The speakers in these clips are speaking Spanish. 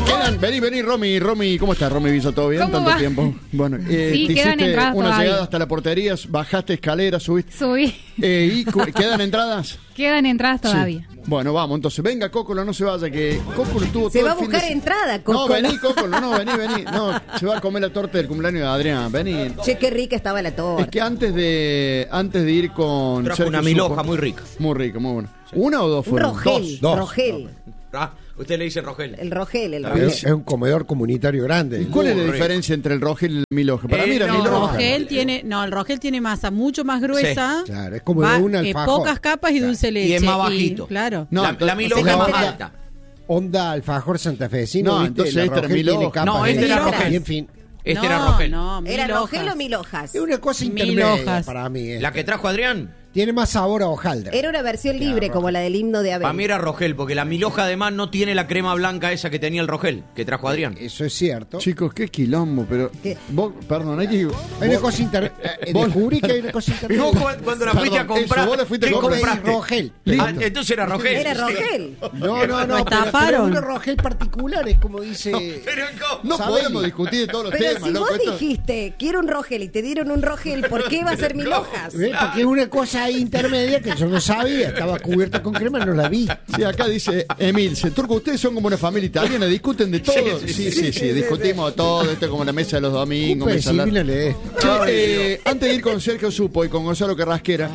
Vení, Romy, ¿cómo estás, Romy Visa? ¿Todo bien? ¿Cómo ¿Tanto va? tiempo? Bueno, Sí, te quedan hiciste entradas una todavía. llegada hasta la portería, bajaste escaleras, subiste. Subí. ¿Quedan entradas? Quedan entradas todavía. Sí. Bueno, vamos, entonces, venga, Cócolo, no se vaya, que Cócolo estuvo Se todo va a el fin buscar de entrada, No, Cócolo. vení, Cócolo, vení. No, se va a comer la torta del cumpleaños de Adrián, vení. Che, qué rica estaba la torta. Es que antes de ir con Trajo Sergio una milhoja Supo- muy rica. Muy rica, muy buena. ¿Una o dos Un fueron? Rogel. Dos. Rogel. Ah, usted le dice Rogel. El Rogel, el Es- Rogel. Es un comedor comunitario grande. ¿Y cuál es la Muy diferencia entre el Rogel y el Milhoja? Para mí era no, El Milhoja. Rogel tiene masa mucho más gruesa. Sí, claro, es como de un alfajor. Pocas capas y dulce leche. Y es más bajito. Claro. No, la entonces- milhoja o sea, es más la- alta. Onda alfajor santafesino. No, ¿viste? entonces La este era Rogel tiene Milhoja. capas No, de- este era Rogel. Y en fin, Este era Rogel. No, ¿Era mil Rogel hojas. o mil hojas? es una cosa Mil intermedia hojas. para mí. La que trajo Adrián, Tiene más sabor a hojaldra. Era una versión libre, como la del himno de Abel. para mí era Rogel, porque la milhoja además no tiene la crema blanca esa que tenía el Rogel, que trajo Adrián. Eso es cierto. Chicos, qué quilombo, pero... ¿Qué? Vos, perdón, hay que... Hay una vos- cosa descubrí que hay una cosa Y intermedia. vos cuando la fuiste a Perdón, comprar, eso, vos la fuiste a ¿qué comprar. compraste? Rogel. Ah, entonces era Rogel. Era Rogel. No, Lo estafaron. pero una Rogel particular es como dice. Pero ¿cómo? No Sabeli. podemos discutir de todos los Pero temas, si loco. vos esto- dijiste, quiero un Rogel y te dieron un Rogel, ¿por qué va a ser mil hojas? Porque es una cosa ahí intermedia que yo no sabía. Estaba cubierta con crema, no la vi. Sí, acá dice Emil, dice, Turco, ustedes son como una familia italiana, discuten de todo. Sí, discutimos todo, esto es como la mesa de los domingos, Culpa de mesa larga. Silvina lee. Che, antes de ir con Sergio Supo y con Gonzalo Carrasquera,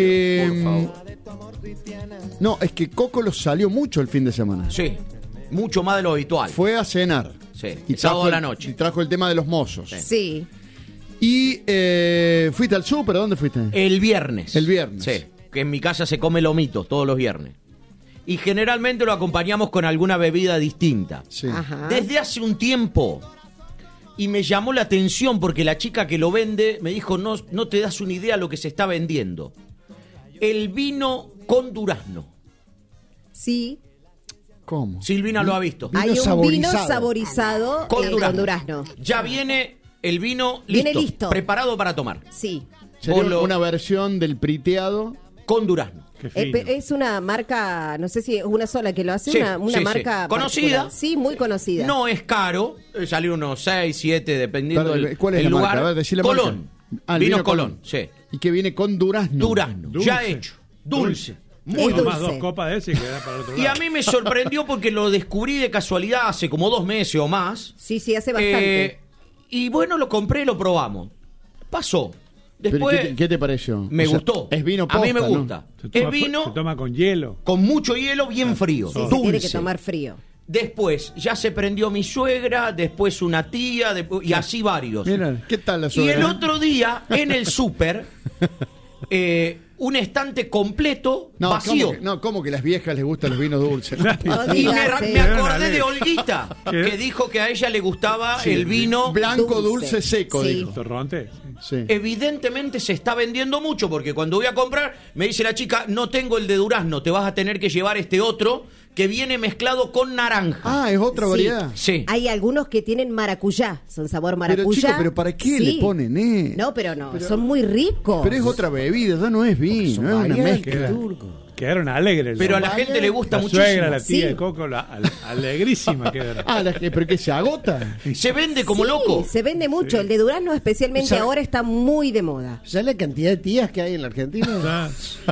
no, es que Cócolo salió mucho el fin de semana. Sí, mucho más de lo habitual. Fue a cenar. Sí, Y sábado trajo a la el- noche. Y trajo el tema de los mozos. Sí. Y fuiste al súper, ¿a dónde fuiste? El viernes. El viernes. Sí, que en mi casa se come lomito todos los viernes. Y generalmente lo acompañamos con alguna bebida distinta. Sí. Ajá. Desde hace un tiempo. Y me llamó la atención porque la chica que lo vende me dijo, no te das una idea lo que se está vendiendo. El vino con durazno. Sí. ¿Cómo? Silvina lo ha visto. Vino Hay un saborizado. vino saborizado Con con durazno. durazno. Ya viene el vino Viene listo, listo. preparado para tomar. Sí. Sería Vos lo- una versión del priteado. Con durazno. Es una marca, no sé si es una sola que lo hace, Sí, una sí, sí. marca ¿Conocida? particular. Sí, muy conocida. No es caro, sale unos 6, 7, dependiendo Perdón, del ¿cuál es el la lugar. marca? A ver, decí la Colón. marca. Ah, el vino vino Colón, Colón. sí. Y que viene con durazno. Durazno, Dulce. ya hecho. Dulce. Muy Uno más dulce. dos copas de ese y queda para el otro Y lado. a mí me sorprendió porque lo descubrí de casualidad hace como 2 meses o más. Sí, hace bastante. Y bueno, lo compré, lo probamos. Pasó. Pero, Después ¿qué te pareció? me O sea, gustó. Es vino A mí me posta, ¿no? gusta. Se Es toma, vino se toma con hielo. con mucho hielo, bien frío. Sí, se Dulce. tiene que tomar frío. Después ya se prendió mi suegra, después una tía, y así varios. Mira, ¿qué tal la Y suegra? el otro día, en el súper, un estante completo vacío. ¿Cómo que a las viejas les gustan los vinos dulces? No Y digas, me eh. acordé de Olguita, ¿Qué? que dijo que a ella le gustaba el vino. Blanco, Dulce. dulce, seco, Sí. dijo. Torronte. Sí. Evidentemente se está vendiendo mucho, porque cuando voy a comprar, me dice la chica, no tengo el de durazno, te vas a tener que llevar este otro, que viene mezclado con naranja. Ah, es otra Sí. variedad. Sí. Hay algunos que tienen maracuyá, son sabor Pero maracuyá. chicos, ¿pero para qué Sí. le ponen, No, pero no, son muy ricos. Pero es otra bebida, ya no es vino, Son es una variantes, mezcla. turco. Quedaron alegres. Pero a ¿no? la gente le gusta la muchísimo. suegra, la tía Sí. de Coco, alegrísima quedaron. Ah, pero que se agota. Se vende como Sí, loco. se vende mucho. El de durazno especialmente ¿Sabe? ahora está muy de moda. ¿Sabes la cantidad de tías que hay en la Argentina? Ah,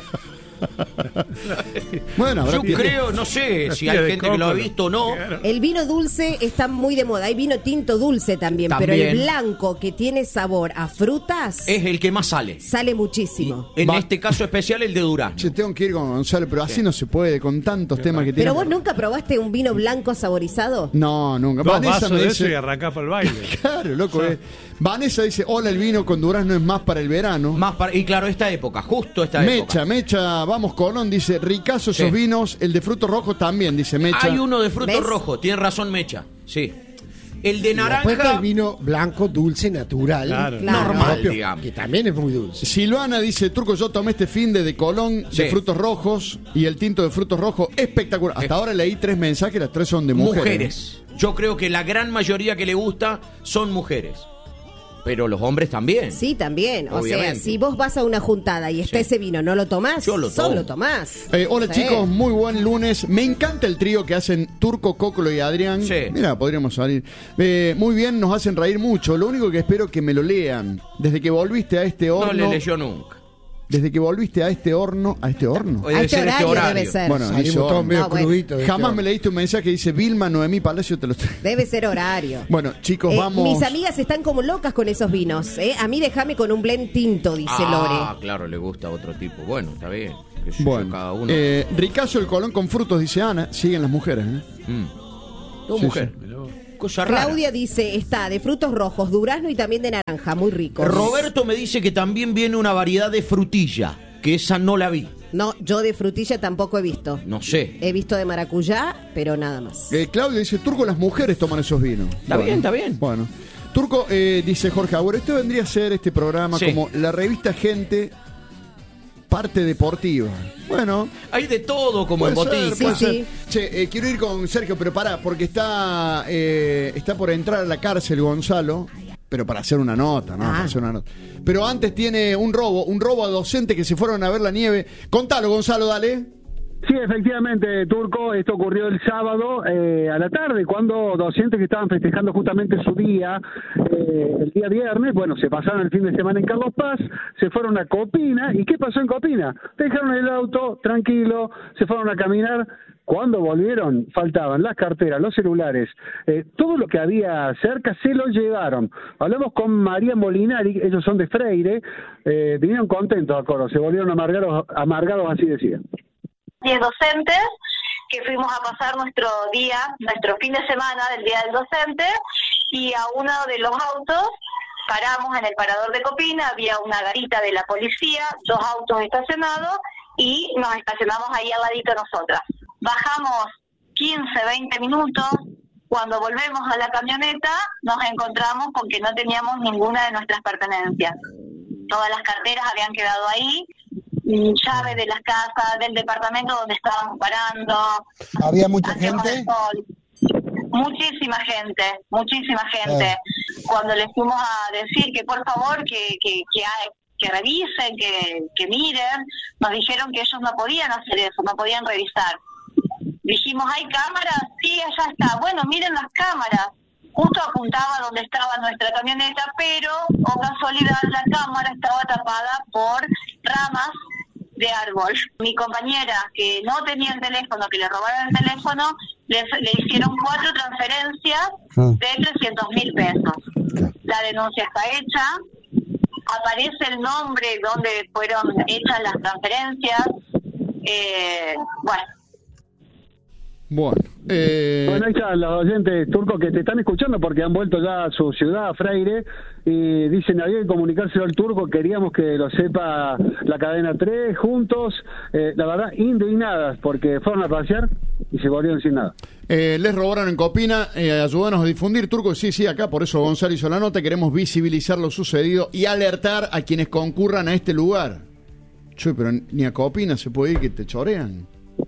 Bueno, habrá Yo que- creo, no sé la si tía hay de gente que lo ha Coco, visto o no. claro. El vino dulce está muy de moda. Hay vino tinto dulce también, pero el También. blanco que tiene sabor a frutas Es el que más sale. sale muchísimo. En Va. este caso especial, el de durazno. Che, tengo que ir con Gonzalo, pero así no se puede, con tantos temas que tiene. ¿Pero vos nunca probaste un vino blanco saborizado? No, nunca. Dos Vanessa vasos me de eso y dice... arrancás para el baile. Claro, loco. Vanessa dice, hola, el vino con durazno es más para el verano. Y claro, esta época, justo esta época. Mecha, vamos, Colón, dice, ricazo esos Sí. vinos, el de frutos rojos también, dice Mecha. Hay uno de fruto ¿Ves? rojo, tiene razón Mecha. Sí. El de Y después está naranja, el vino blanco, dulce, natural. Claro. normal, propio, digamos. que también es muy dulce. Silvana dice, Turco, yo tomé este fin de Colón Sí. de frutos rojos y el tinto de frutos rojos, espectacular. Hasta ahora leí 3 mensajes, las 3 son de mujeres. mujeres. Yo creo que la gran mayoría que le gusta son mujeres. Pero los hombres también. Sí, también. O Obviamente. sea, si vos vas a una juntada y está Sí. ese vino, ¿no lo tomás? Yo lo tomo. Solo tomás. Hola Sí. chicos, muy buen lunes. Me encanta el trío que hacen Turco, Cocolo y Adrián. Sí. Mira, podríamos salir. Muy bien, nos hacen reír mucho. Lo único que espero que me lo lean. Desde que volviste a este horno. No le leyó nunca. Desde que volviste a este horno. ¿A este horno? Debe A este ser horario debe ser. Bueno, Salimos dice todos horno. medio No, bueno. cruditos. de Jamás este me leíste un mensaje que dice Vilma Noemí Palacio, te lo Debe ser horario. Bueno, chicos, vamos. Mis amigas están como locas con esos vinos. A mí déjame con un blend tinto, dice Ah, claro, le gusta otro tipo. Bueno, está bien. Qué sé yo, Bueno, cada uno. Ricazo el Colón con frutos, dice Ana. Siguen las mujeres, ¿eh? Tu sí, mujer. Pero- Cosa Lore. rara. Claudia dice, está de frutos rojos, durazno y también de naranja, muy rico. Roberto me dice que también viene una variedad de frutilla, que esa no la vi. No, yo de frutilla tampoco he visto. No sé. He visto de maracuyá, pero nada más. Claudia dice, Turco, las mujeres toman esos vinos. Está bien, está bien. Bueno. Turco, dice Jorge Agüero, esto vendría a ser este programa Sí. como la revista Gente, parte deportiva. Bueno, Hay de todo como en puede ser, botica. puede Sí, ser. sí. Che, quiero ir con Sergio, pero pará, porque está por entrar a la cárcel Gonzalo, pero para hacer una nota, ¿no? Ah. Para hacer una nota. Pero antes tiene un robo a docentes que se fueron a ver la nieve. Contalo, Gonzalo, dale. Sí, efectivamente, Turco, esto ocurrió el sábado a la tarde, cuando docentes que estaban festejando justamente su día, el día viernes, bueno, se pasaron el fin de semana en Carlos Paz, se fueron a Copina, ¿y qué pasó en Copina? Dejaron el auto tranquilo, se fueron a caminar. Cuando volvieron, faltaban las carteras, los celulares, todo lo que había cerca se lo llevaron. Hablamos con María Molinari, ellos son de Freire, vinieron contentos a Coro, se volvieron amargados, así decía. 10 docentes que fuimos a pasar nuestro fin de semana del Día del Docente, y a uno de los autos paramos en el parador de Copina, había una garita de la policía, 2 autos estacionados, y nos estacionamos ahí al ladito nosotras. Bajamos 15, 20 minutos, cuando volvemos a la camioneta nos encontramos con que no teníamos ninguna de nuestras pertenencias. Todas las carteras habían quedado ahí, llave de las casas, del departamento donde estábamos parando. ¿Había mucha anteojos gente? de sol. Muchísima gente. Cuando les fuimos a decir que por favor que revisen, que miren, nos dijeron que ellos no podían hacer eso, no podían revisar. Dijimos, ¿hay cámaras? Sí, allá está. Bueno, miren las cámaras. Justo apuntaba donde estaba nuestra camioneta, pero, oh casualidad, la cámara estaba tapada por ramas de árbol. Mi compañera, que no tenía el teléfono, que le robaron el teléfono, le hicieron 4 transferencias de 300.000 pesos. La denuncia está hecha, aparece el nombre donde fueron hechas las transferencias. Bueno. Bueno, ahí están los oyentes turcos que te están escuchando porque han vuelto ya a su ciudad, a Freire, y dicen, había que comunicárselo al Turco, queríamos que lo sepa la cadena 3, juntos, la verdad, indignadas, porque fueron a pasear y se volvieron sin nada. Les robaron en Copina, ayúdanos a difundir, Turco, sí, acá, por eso Gonzalo hizo la nota, queremos visibilizar lo sucedido y alertar a quienes concurran a este lugar. Che, pero ni a Copina se puede ir que te chorean.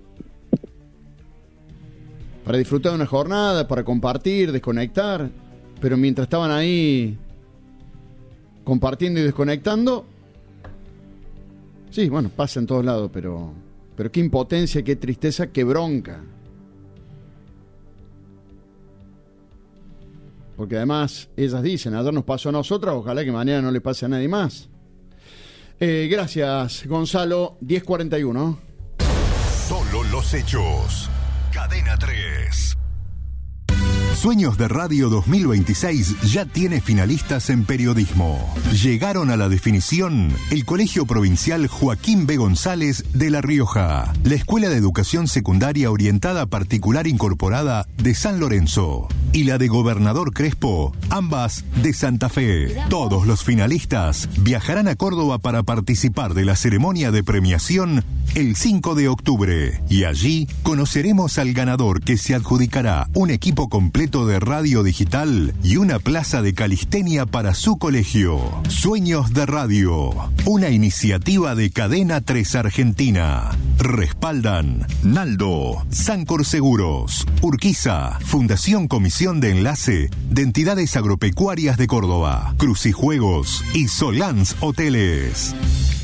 Para disfrutar de una jornada, para compartir, desconectar, pero mientras estaban ahí compartiendo y desconectando, sí, bueno, pasa en todos lados, pero qué impotencia, qué tristeza, qué bronca. Porque además, ellas dicen, ayer nos pasó a nosotras, ojalá que mañana no le pase a nadie más. Gracias, Gonzalo. 10:41. Solo los hechos. Cadena 3. Sueños de Radio 2026 ya tiene finalistas en periodismo. Llegaron a la definición el Colegio Provincial Joaquín B. González de La Rioja, la Escuela de Educación Secundaria Orientada Particular Incorporada de San Lorenzo y la de Gobernador Crespo, ambas de Santa Fe. Todos los finalistas viajarán a Córdoba para participar de la ceremonia de premiación el 5 de octubre y allí conoceremos al ganador, que se adjudicará un equipo completo de radio digital y una plaza de calistenia para su colegio. Sueños de Radio, una iniciativa de Cadena 3 Argentina. Respaldan Naldo, Sancor Seguros, Urquiza, Fundación Comisión Dirección de Enlace de Entidades Agropecuarias de Córdoba, Crucijuegos y Solans Hoteles.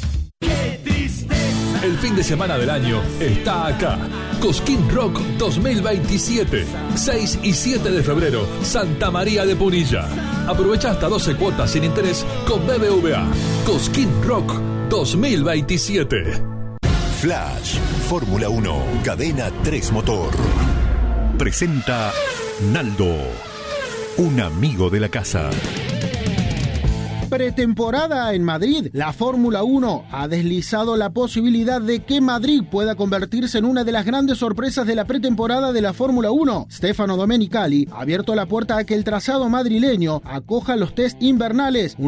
El fin de semana del año está acá. Cosquín Rock 2027. 6 y 7 de febrero, Santa María de Punilla. Aprovecha hasta 12 cuotas sin interés con BBVA. Cosquín Rock 2027. Flash, Fórmula 1, Cadena 3 Motor. Presenta Naldo, un amigo de la casa. Pretemporada en Madrid. La Fórmula 1 ha deslizado la posibilidad de que Madrid pueda convertirse en una de las grandes sorpresas de la pretemporada de la Fórmula 1. Stefano Domenicali ha abierto la puerta a que el trazado madrileño acoja los test invernales.